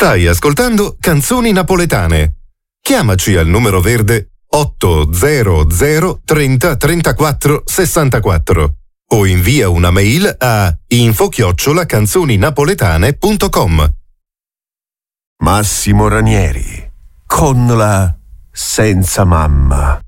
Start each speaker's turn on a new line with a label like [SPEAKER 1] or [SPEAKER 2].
[SPEAKER 1] Stai ascoltando Canzoni Napoletane. Chiamaci al numero verde 800 30 34 64 o invia una mail a info@canzoninapoletane.com.
[SPEAKER 2] Massimo Ranieri con la Senza Mamma.